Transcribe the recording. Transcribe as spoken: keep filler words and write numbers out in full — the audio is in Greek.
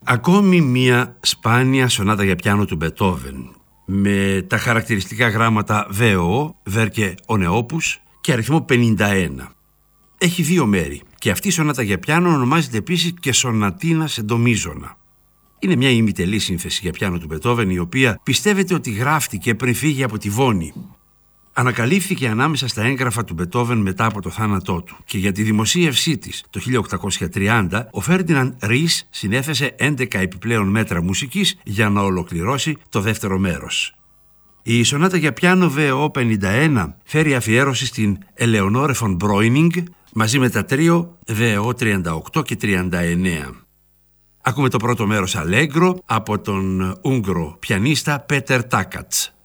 Ακόμη μια σπάνια σονάτα για πιάνο του Μπετόβεν, με τα χαρακτηριστικά γράμματα ΒΟ, Βέρκε Ονεόπους, και αριθμό πενήντα ένα. Έχει δύο μέρη και αυτή η σονάτα για πιάνο ονομάζεται επίσης και σονατίνα σε ντο μείζωνα. Είναι μια ημιτελή σύνθεση για πιάνο του Μπετόβεν, η οποία πιστεύετε ότι γράφτηκε πριν φύγει από τη Βόνη. Ανακαλύφθηκε ανάμεσα στα έγγραφα του Μπετόβεν μετά από το θάνατό του και για τη δημοσίευσή της το χίλια οκτακόσια τριάντα ο Φέρντιναντ Ρίς συνέθεσε έντεκα επιπλέον μέτρα μουσικής για να ολοκληρώσει το δεύτερο μέρος. Η σονάτα για πιάνο ΒΟ πενήντα ένα φέρει αφιέρωση στην Ελεονόρε φον Μπρόινινγκ μαζί με τα τρίο ΒΟ τριάντα οκτώ και τριάντα εννέα. Ακούμε το πρώτο μέρος αλέγκρο από τον Ούγγρο πιανίστα Πέτερ Τάκατς.